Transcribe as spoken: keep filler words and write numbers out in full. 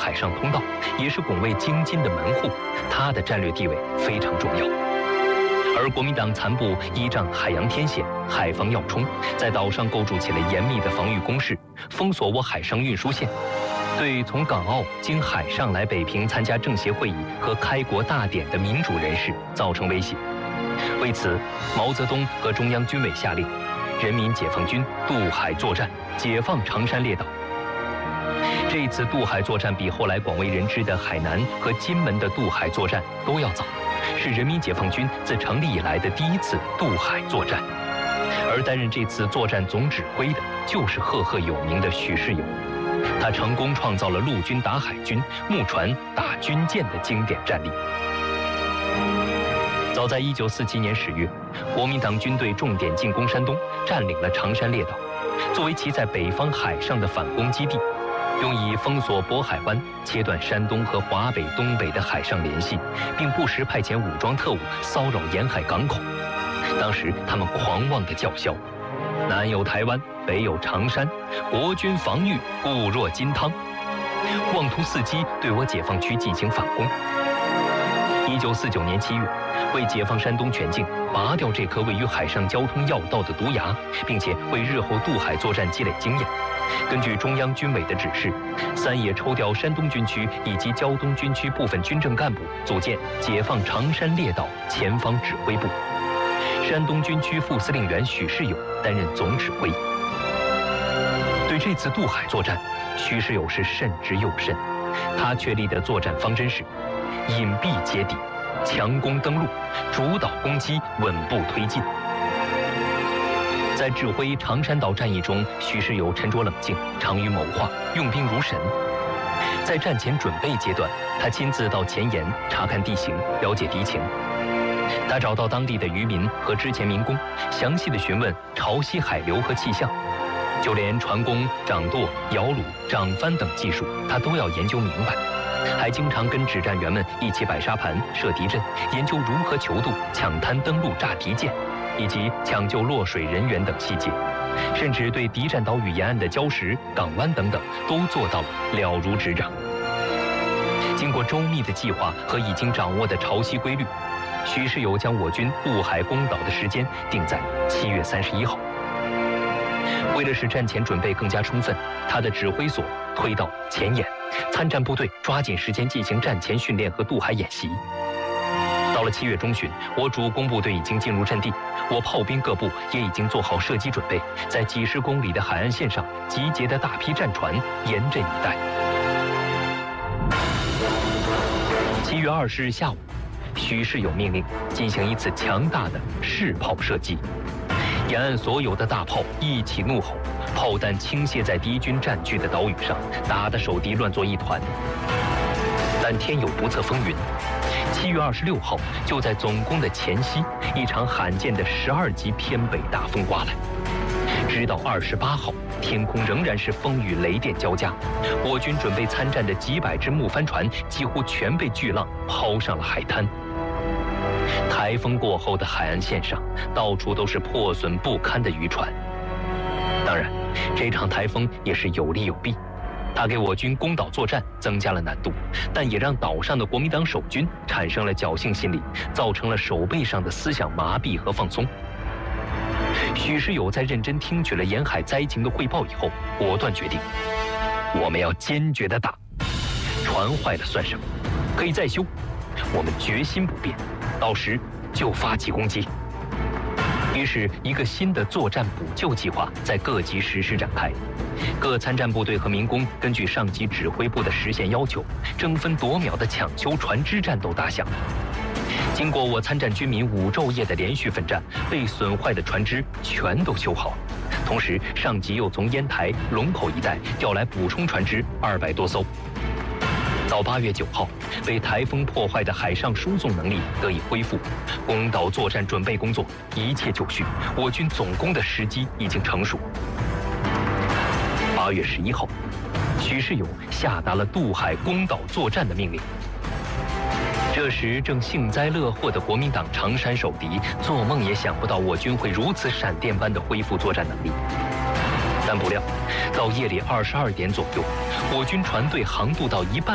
海上通道，也是拱卫京津的门户，它的战略地位非常重要。而国民党残部依仗海洋天险、海防要冲，在岛上构筑起了严密的防御工事，封锁我海上运输线，对从港澳经海上来北平参加政协会议和开国大典的民主人士造成威胁。为此，毛泽东和中央军委下令，人民解放军渡海作战，解放长山列岛。这一次渡海作战比后来广为人知的海南和金门的渡海作战都要早，是人民解放军自成立以来的第一次渡海作战。而担任这次作战总指挥的就是赫赫有名的许世友，他成功创造了陆军打海军、木船打军舰的经典战例。早在一九四七年十月，国民党军队重点进攻山东，占领了长山列岛，作为其在北方海上的反攻基地，用以封锁渤海湾，切断山东和华北、东北的海上联系，并不时派遣武装特务骚扰沿海港口。当时他们狂妄地叫嚣：“南有台湾，北有长山，国军防御固若金汤”，妄图伺机对我解放区进行反攻。一九四九年七月，为解放山东全境，拔掉这颗位于海上交通要道的毒牙，并且为日后渡海作战积累经验，根据中央军委的指示，三野抽调山东军区以及胶东军区部分军政干部，组建解放长山列岛前方指挥部。山东军区副司令员许世友担任总指挥。对这次渡海作战，许世友是慎之又慎。他确立的作战方针是：隐蔽接底，强攻登陆，主导攻击，稳步推进。在指挥长山岛战役中，许世友沉着冷静，长于谋划，用兵如神。在战前准备阶段，他亲自到前沿查看地形，了解敌情。他找到当地的渔民和之前民工，详细地询问潮汐海流和气象，就连船工、掌舵、摇橹、掌帆等技术，他都要研究明白。还经常跟指战员们一起摆沙盘、设敌阵，研究如何求渡、抢滩登陆、炸敌舰，以及抢救落水人员等细节，甚至对敌占岛屿沿岸的礁石、港湾等等都做到了了如指掌。经过周密的计划和已经掌握的潮汐规律，许世友将我军渡海攻岛的时间定在七月三十一号。为了使战前准备更加充分，他的指挥所推到前沿，参战部队抓紧时间进行战前训练和渡海演习。到了七月中旬，我主攻部队已经进入阵地，我炮兵各部也已经做好射击准备，在几十公里的海岸线上集结的大批战船严阵以待。七月二十日下午，许世友命令进行一次强大的试炮射击，沿岸所有的大炮一起怒吼，炮弹倾泻在敌军占据的岛屿上，打得手敌乱作一团。但天有不测风云，七月二十六号，就在总攻的前夕，一场罕见的十二级偏北大风刮来。直到二十八号，天空仍然是风雨雷电交加，我军准备参战的几百只木帆船几乎全被巨浪抛上了海滩。台风过后的海岸线上，到处都是破损不堪的渔船。当然，这场台风也是有利有弊，它给我军攻岛作战增加了难度，但也让岛上的国民党守军产生了侥幸心理，造成了守备上的思想麻痹和放松。许世友在认真听取了沿海灾情的汇报以后，果断决定，我们要坚决地打，船坏了算什么？可以再修，我们决心不变，到时就发起攻击。于是，一个新的作战补救计划在各级实施展开。各参战部队和民工根据上级指挥部的实现要求，争分夺秒地抢修船只战斗大项。经过我参战军民五昼夜的连续奋战，被损坏的船只全都修好了。同时，上级又从烟台、龙口一带调来补充船只二百多艘。到八月九号，被台风破坏的海上输送能力得以恢复，攻岛作战准备工作一切就绪，我军总攻的时机已经成熟。八月十一号，许世友下达了渡海攻岛作战的命令。这时正幸灾乐祸的国民党长山守敌，做梦也想不到我军会如此闪电般的恢复作战能力。但不料，到夜里二十二点左右，我军船队航渡到一半